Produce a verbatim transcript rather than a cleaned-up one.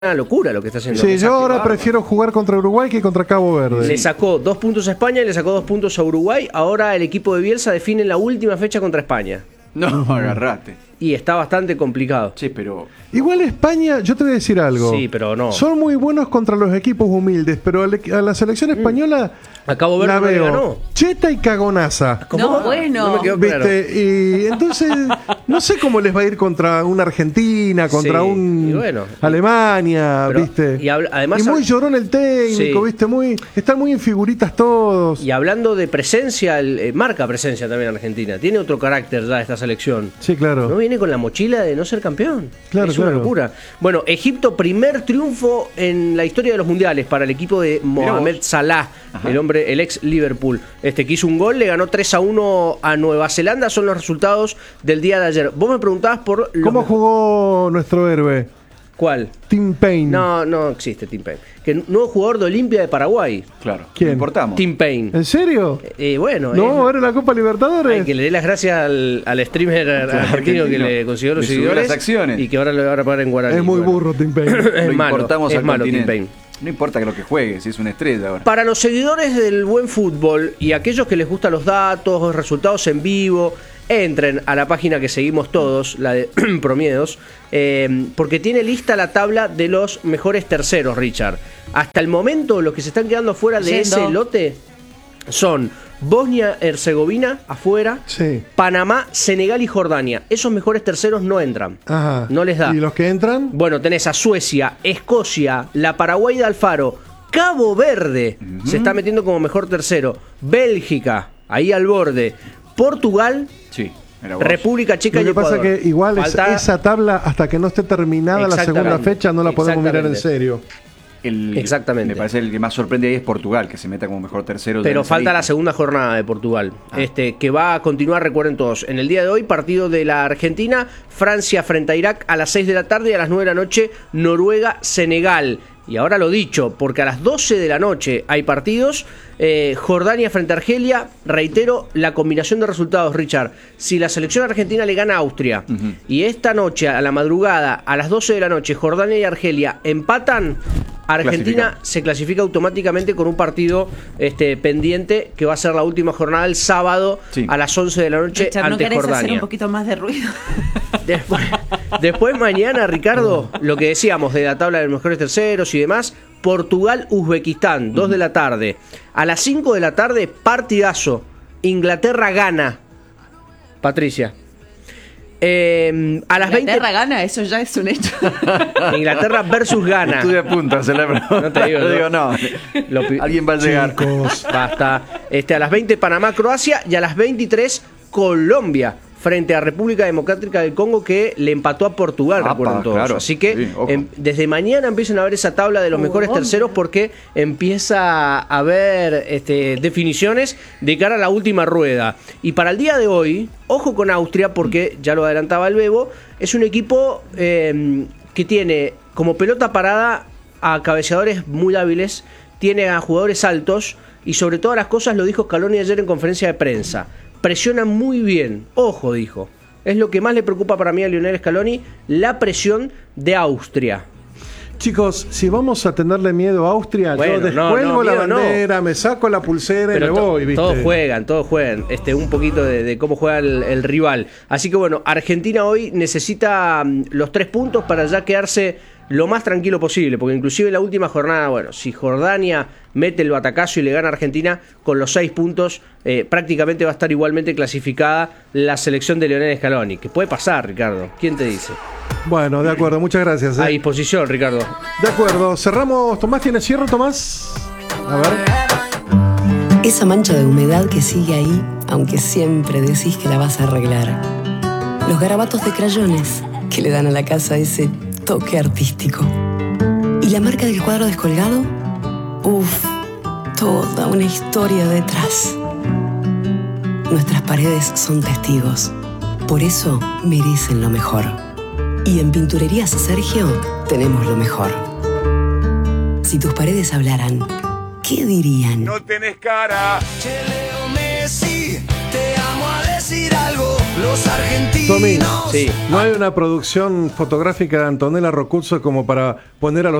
una locura lo que está haciendo. Sí, yo ahora bárbaro. prefiero jugar contra Uruguay que contra Cabo Verde. Le sacó dos puntos a España y le sacó dos puntos a Uruguay. Ahora el equipo de Bielsa define la última fecha contra España. No, agarrate. Y está bastante complicado. Sí, pero... Igual España, yo te voy a decir algo. Sí, pero no. Son muy buenos contra los equipos humildes, pero a la selección española... A Cabo Verde la no le veo ganó. cheta y cagonaza. No, bueno. No me quedó claro. ¿Viste? Y entonces, no sé cómo les va a ir contra una Argentina, contra Sí, un y bueno, Alemania, pero, ¿viste? Y, habla, además, y muy llorón el técnico, sí. ¿viste? Muy, están muy en figuritas todos. Y hablando de presencia, el, eh, marca presencia también Argentina. Tiene otro carácter ya esta selección. Sí, claro. No viene con la mochila de no ser campeón. Claro, es claro. una locura. Bueno, Egipto, primer triunfo en la historia de los mundiales para el equipo de Mohamed Salah, Ajá. el hombre, el ex Liverpool. Este que hizo un gol, le ganó tres a uno a Nueva Zelanda. Son los resultados del día de ayer. Vos me preguntabas por... ¿Cómo los... jugó nuestro héroe? ¿Cuál? Tim Payne. No, no existe Tim Payne. Que nuevo jugador de Olimpia de Paraguay. Claro. ¿Quién? Importamos. Tim Payne. ¿En serio? Eh, bueno. No, eh, era la Copa Libertadores. Hay que le dé las gracias al, al streamer claro, argentino que le consiguió los seguidores. Las acciones. Y que ahora le van a pagar en guaraní. Es muy bueno. burro Tim Payne. es Lo malo, importamos es al malo Tim continente. Payne. No importa que lo que juegue, si es una estrella ahora. Para los seguidores del buen fútbol y aquellos que les gustan los datos, los resultados en vivo, entren a la página que seguimos todos, la de Promiedos, eh, porque tiene lista la tabla de los mejores terceros, Richard. Hasta el momento, los que se están quedando fuera de Yendo. ese lote son Bosnia-Herzegovina, afuera, sí. Panamá, Senegal y Jordania. Esos mejores terceros no entran. Ajá. No les da. ¿Y los que entran? Bueno, tenés a Suecia, Escocia, la Paraguay de Alfaro, Cabo Verde, uh-huh. se está metiendo como mejor tercero, Bélgica, ahí al borde, Portugal, sí, República Checa y Ecuador. Lo que pasa es que igual Falta... esa tabla, hasta que no esté terminada la segunda fecha, no la podemos mirar en serio. El, Exactamente. Me parece el que más sorprende ahí es Portugal, que se meta como mejor tercero. Pero falta lista. la segunda jornada de Portugal, ah. este que va a continuar, recuerden todos. En el día de hoy, partido de la Argentina, Francia frente a Irak a las seis de la tarde y a las nueve de la noche, Noruega, Senegal. Y ahora lo dicho, porque a las doce de la noche hay partidos, eh, Jordania frente a Argelia, reitero, la combinación de resultados, Richard. Si la selección argentina le gana a Austria, uh-huh. y esta noche, a la madrugada, a las doce de la noche, Jordania y Argelia empatan, Argentina clasifica. se clasifica automáticamente con un partido este, pendiente, que va a ser la última jornada el sábado, sí. a las once de la noche, Richard, ante ¿no querés Jordania. hacer un poquito más de ruido? Después, después mañana, Ricardo, lo que decíamos de la tabla de los mejores terceros y demás, Portugal-Uzbekistán, dos de la tarde. A las cinco de la tarde, partidazo. Inglaterra gana. Patricia. Eh, a las Inglaterra veinte... gana, eso ya es un hecho. Inglaterra versus Ghana. Estuve a punto de hacer la pregunta. No te digo, no. digo no. Lo... Alguien va a llegar. Chicos. Basta. Este, a las veinte, Panamá-Croacia. Y a las veintitrés, Colombia frente a República Democrática del Congo, que le empató a Portugal, Apa, recuerden todos. Claro. Así que sí, em, desde mañana empiezan a ver esa tabla de los oh, mejores hombre. terceros, porque empieza a haber este, definiciones de cara a la última rueda. Y para el día de hoy, ojo con Austria, porque ya lo adelantaba el Bebo, es un equipo eh, que tiene como pelota parada a cabeceadores muy hábiles, tiene a jugadores altos y sobre todas las cosas, lo dijo Scaloni ayer en conferencia de prensa, presiona muy bien, ojo, dijo. Es lo que más le preocupa para mí a Lionel Scaloni, la presión de Austria. Chicos, si vamos a tenerle miedo a Austria, bueno, yo descuelgo no, no, la bandera, no. me saco la pulsera Pero y me to- voy, ¿viste? Todos juegan, todos juegan. Este, un poquito de, de cómo juega el, el rival. Así que bueno, Argentina hoy necesita um, los tres puntos para ya quedarse lo más tranquilo posible, porque inclusive en la última jornada, bueno, si Jordania mete el batacazo y le gana a Argentina, con los seis puntos eh, prácticamente va a estar igualmente clasificada la selección de Lionel Scaloni, que puede pasar, Ricardo, ¿quién te dice? Bueno, de acuerdo, muchas gracias. ¿eh? A disposición, Ricardo. De acuerdo, cerramos. Tomás, ¿tiene cierre, Tomás? A ver. Esa mancha de humedad que sigue ahí, aunque siempre decís que la vas a arreglar. Los garabatos de crayones que le dan a la casa ese toque artístico. ¿Y la marca del cuadro descolgado? Uf, toda una historia detrás. Nuestras paredes son testigos. Por eso merecen lo mejor. Y en Pinturerías Sergio tenemos lo mejor. Si tus paredes hablaran, ¿qué dirían? No tenés cara. Che, Leo Messi, te amo a decir. decir algo, los argentinos. Tommy, Sí. ¿no hay una producción fotográfica de Antonella Roccuzzo como para poner a los